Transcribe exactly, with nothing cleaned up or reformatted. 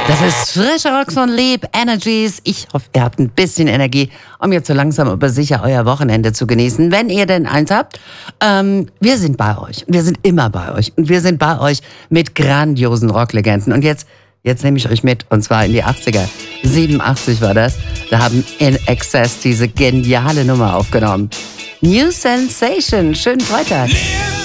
Das ist frische Rocks von Lieb Energies. Ich hoffe, ihr habt ein bisschen Energie, um jetzt so langsam aber sicher euer Wochenende zu genießen, wenn ihr denn eins habt. Ähm, wir sind bei euch. Wir sind immer bei euch. Und wir sind bei euch mit grandiosen Rocklegenden. Und jetzt, jetzt nehme ich euch mit, und zwar in die achtziger. siebenundachtzig war das. Da haben In Excess diese geniale Nummer aufgenommen. New Sensation. Schönen Freitag.